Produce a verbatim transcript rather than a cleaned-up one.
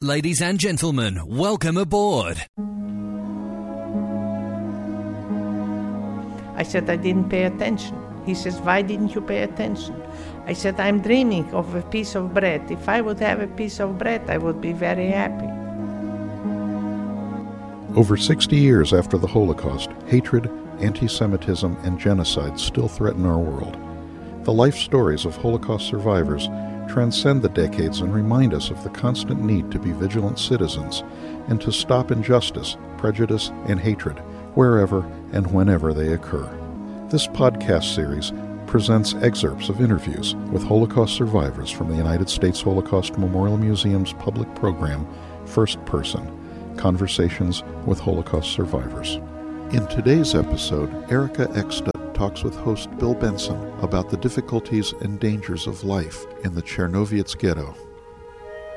Ladies and gentlemen, welcome aboard. I said I didn't pay attention. He says, why didn't you pay attention? I said, I'm dreaming of a piece of bread. If I would have a piece of bread, I would be very happy. Over sixty years after the Holocaust, hatred, anti-Semitism, and genocide still threaten our world. The life stories of Holocaust survivors transcend the decades and remind us of the constant need to be vigilant citizens and to stop injustice, prejudice, and hatred wherever and whenever they occur. This podcast series presents excerpts of interviews with Holocaust survivors from the United States Holocaust Memorial Museum's public program, First Person, Conversations with Holocaust Survivors. In today's episode, Erica Eckstedt talks with host Bill Benson about the difficulties and dangers of life in the Czernowitz ghetto.